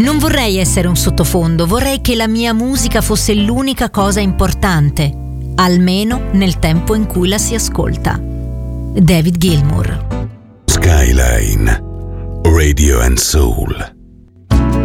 Non vorrei essere un sottofondo, vorrei che la mia musica fosse l'unica cosa importante, almeno nel tempo in cui la si ascolta. David Gilmour. Skyline Radio and Soul.